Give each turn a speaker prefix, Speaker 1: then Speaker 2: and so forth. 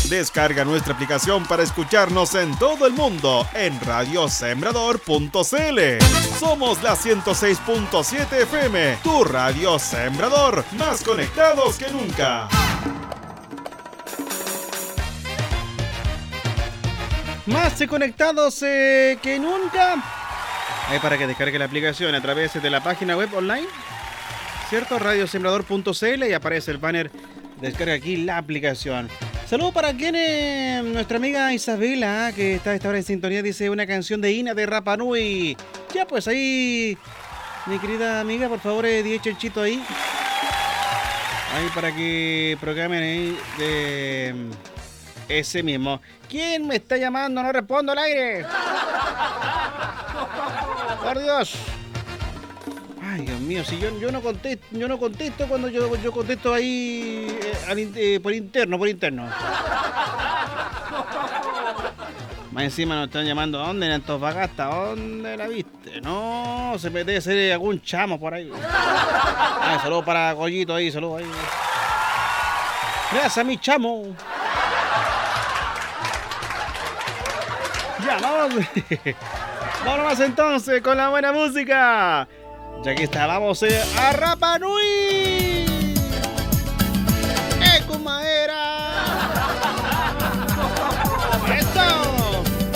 Speaker 1: Descarga nuestra aplicación para escucharnos en todo el mundo en radiosembrador.cl. Somos la 106.7 FM, tu radio Sembrador, más conectados que nunca.
Speaker 2: Más conectados que nunca. Ahí para que descargue la aplicación a través de la página web online, ¿cierto? Radiosembrador.cl y aparece el banner. Descarga aquí la aplicación. Saludos para quienes, nuestra amiga Isabela, que está a esta hora en sintonía, dice una canción de Ina de Rapa Nui. Ya pues ahí, mi querida amiga, por favor, di chanchito ahí. Ahí para que programen ahí de ese mismo. ¿Quién me está llamando? No respondo al aire. Por Dios. Ay, Dios mío, si yo no contesto cuando yo contesto ahí por interno. Más encima nos están llamando, ¿dónde? En Antofagasta, ¿dónde la viste? No, se me debe ser algún chamo por ahí. Ay, saludos para Goyito ahí, saludos ahí. Gracias, mi chamo. Ya, vamos. Vámonos entonces con la buena música. Ya que está, vamos a Rapa Nui. ¡Como era!